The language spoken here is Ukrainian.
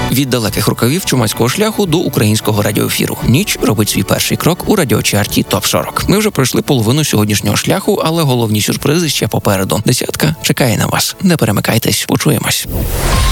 Від далеких рукавів чумацького шляху до українського радіоефіру. Ніч робить свій перший крок у радіочарті ТОП-40. Ми вже пройшли половину сьогоднішнього шляху, але головні сюрпризи ще попереду. Десятка чекає на вас. Не перемикайтесь, почуємось.